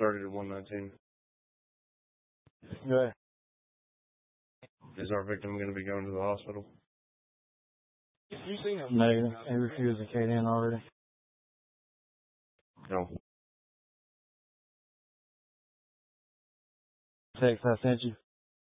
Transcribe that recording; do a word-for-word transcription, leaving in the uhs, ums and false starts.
thirty to one nineteen. Go ahead. Is our victim going to be going to the hospital? You seen him? Negative. He refused the K D N already. No. Text I sent you.